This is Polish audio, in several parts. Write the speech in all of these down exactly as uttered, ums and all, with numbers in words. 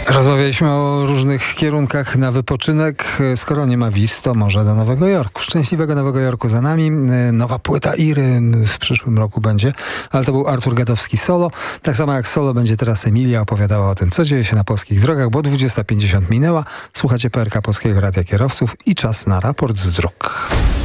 Rozmawialiśmy o różnych kierunkach na wypoczynek. Skoro nie ma wiz, to może do Nowego Jorku. Szczęśliwego Nowego Jorku za nami. Nowa płyta Iry w przyszłym roku będzie, ale to był Artur Gadowski solo. Tak samo jak solo będzie teraz Emilia opowiadała o tym, co dzieje się na polskich drogach, bo dwudziesta pięćdziesiąt minęła. Słuchacie P R K Polskiego Radia Kierowców i czas na raport z dróg.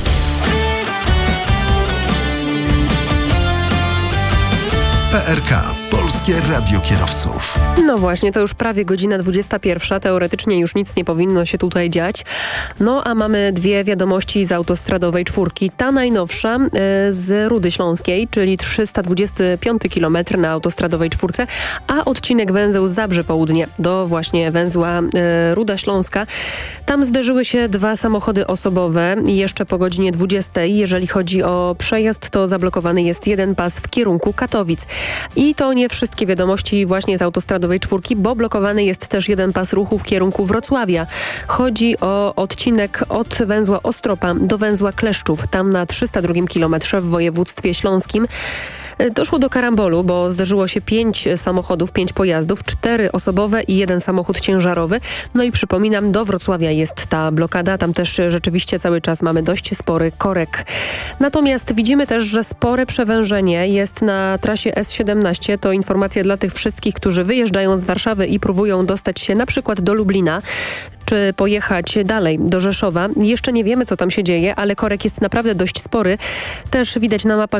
P R K. Polskie Radio Kierowców. No właśnie, to już prawie godzina dwudziesta pierwsza. Teoretycznie już nic nie powinno się tutaj dziać. No a mamy dwie wiadomości z autostradowej czwórki. Ta najnowsza y, z Rudy Śląskiej, czyli trzysta dwudziesty piąty kilometr na autostradowej czwórce, a odcinek węzeł Zabrze Południe do właśnie węzła y, Ruda Śląska. Tam zderzyły się dwa samochody osobowe jeszcze po godzinie dwudziestej. Jeżeli chodzi o przejazd, to zablokowany jest jeden pas w kierunku Katowic. I to nie wszystkie wiadomości właśnie z autostradowej czwórki, bo blokowany jest też jeden pas ruchu w kierunku Wrocławia. Chodzi o odcinek od węzła Ostropa do węzła Kleszczów, tam na trzysta drugim kilometrze w województwie śląskim. Doszło do karambolu, bo zderzyło się pięć samochodów, pięć pojazdów, cztery osobowe i jeden samochód ciężarowy. No i przypominam, do Wrocławia jest ta blokada. Tam też rzeczywiście cały czas mamy dość spory korek. Natomiast widzimy też, że spore przewężenie jest na trasie S siedemnaście. To informacja dla tych wszystkich, którzy wyjeżdżają z Warszawy i próbują dostać się na przykład do Lublina, czy pojechać dalej do Rzeszowa. Jeszcze nie wiemy, co tam się dzieje, ale korek jest naprawdę dość spory. Też widać na mapach,